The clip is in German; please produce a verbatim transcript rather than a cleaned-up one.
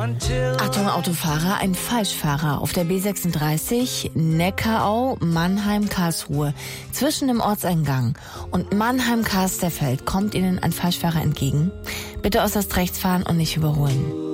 Achtung Autofahrer, ein Falschfahrer auf der B sechsunddreißig Neckarau, Mannheim-Karlsruhe. Zwischen dem Ortseingang und Mannheim-Kasterfeld kommt Ihnen ein Falschfahrer entgegen. Bitte äußerst rechts fahren und nicht überholen.